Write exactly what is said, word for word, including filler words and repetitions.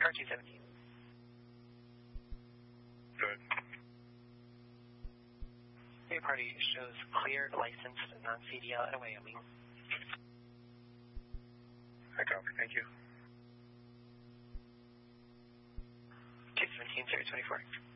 Car two seventeen. Good. Your party shows clear, licensed, non-C D L out of Wyoming. I copy. Thank you. two seventeen, zero twenty-four.